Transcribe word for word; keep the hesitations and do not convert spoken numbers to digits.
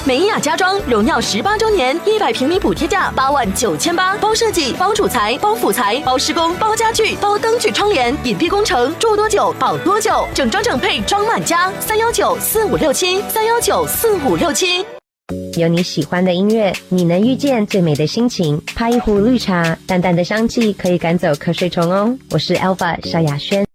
美雅家装荣耀十八周年，一百平米补贴价八万九千八，包设计、包主材、包辅材、包施工、包家具、包灯具窗帘，隐蔽工程，住多久保多久，整装整配装满家。三幺九四五六七，三幺九四五六七。 有你喜欢的音乐，你能遇见最美的心情。泡一壶绿茶，淡淡的香气可以赶走瞌睡虫哦。我是 Alpha 萧亚轩。